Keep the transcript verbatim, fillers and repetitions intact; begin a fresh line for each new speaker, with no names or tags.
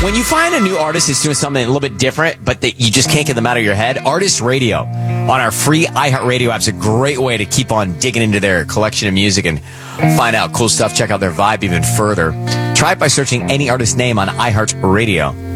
When you find a new artist that's doing something a little bit different, but that you just can't get them out of your head, Artist Radio on our free iHeartRadio app is a great way to keep on digging into their collection of music and find out cool stuff, check out their vibe even further. Try it by searching any artist name on iHeartRadio.